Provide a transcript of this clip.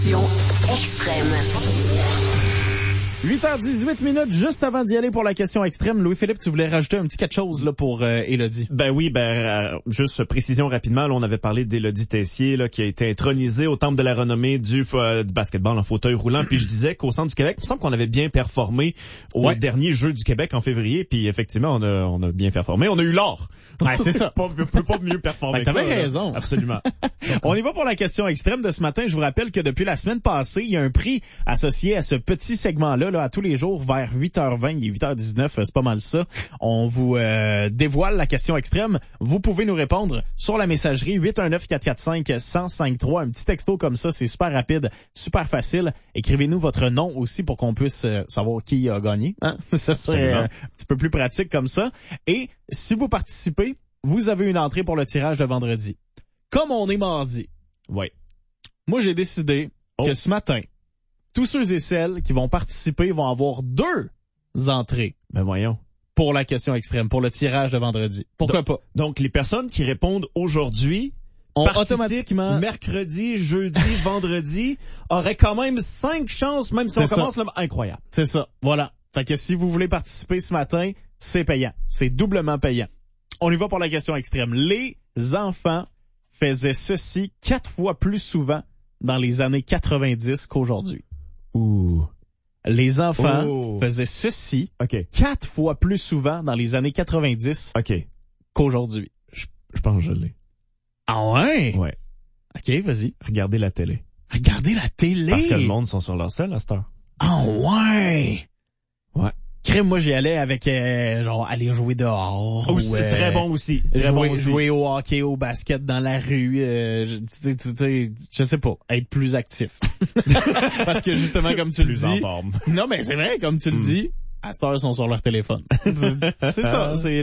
Extrême. 8h18, juste avant d'y aller pour la question extrême, Louis-Philippe, tu voulais rajouter un petit quelque chose là pour Élodie. Juste précision rapidement, là, on avait parlé d'Élodie Tessier là, qui a été intronisée au temple de la renommée du basketball en fauteuil roulant. Puis je disais qu'au Centre du Québec, il me semble qu'on avait bien performé au dernier Jeux du Québec en février. Puis effectivement, on a bien performé. On a eu l'or. Ouais, c'est ça. On peut pas mieux performer que ça. T'avais raison. Là. Absolument. On y va pour la question extrême de ce matin. Je vous rappelle que depuis la semaine passée, il y a un prix associé à ce petit segment-là. Là, à tous les jours vers 8h20, il est 8h19, c'est pas mal ça. On vous dévoile la question extrême. Vous pouvez nous répondre sur la messagerie 819-445-1053. Un petit texto comme ça, c'est super rapide, super facile. Écrivez-nous votre nom aussi pour qu'on puisse savoir qui a gagné. Hein? Ça serait un petit peu plus pratique comme ça. Et si vous participez, vous avez une entrée pour le tirage de vendredi. Comme on est mardi, moi j'ai décidé que ce matin, tous ceux et celles qui vont participer vont avoir 2 entrées. Ben voyons. Pour la question extrême, pour le tirage de vendredi. Pourquoi pas? Donc, les personnes qui répondent aujourd'hui ont automatiquement mercredi, jeudi, vendredi, auraient quand même 5 chances, même si on commence là, incroyable. C'est ça. Voilà. Fait que si vous voulez participer ce matin, c'est payant. C'est doublement payant. On y va pour la question extrême. Les enfants faisaient ceci 4 fois plus souvent dans les années 90 qu'aujourd'hui. Ouh. Les enfants faisaient ceci 4 fois plus souvent dans les années 90 qu'aujourd'hui. Je pense que je l'ai. Ah ouais? Ouais. OK, vas-y. Regardez la télé. Regardez la télé? Parce que le monde sont sur leur selle à cette heure. Ah ouais? Ouais. Crème, moi j'y allais avec genre aller jouer dehors. C'est très bon aussi. Jouer au hockey, au basket dans la rue. Je sais pas, être plus actif. Parce que justement, comme tu le dis. Plus en forme. Non, mais c'est vrai, comme tu le dis, à cette heure, ils sont sur leur téléphone. C'est ça. C'est